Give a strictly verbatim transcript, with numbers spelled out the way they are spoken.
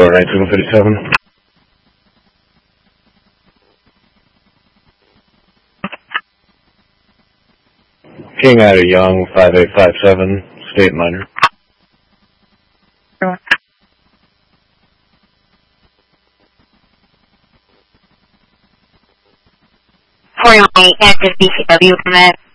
four nineteen fifty-seven. King out of Young, five eight five seven, state minor. four nine active B C W permit.